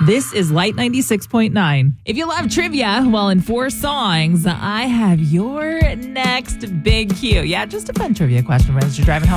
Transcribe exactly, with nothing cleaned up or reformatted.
This is Light ninety-six point nine. If you love trivia, well, in four songs, I have your next big cue. Yeah, just a fun trivia question as you're driving home.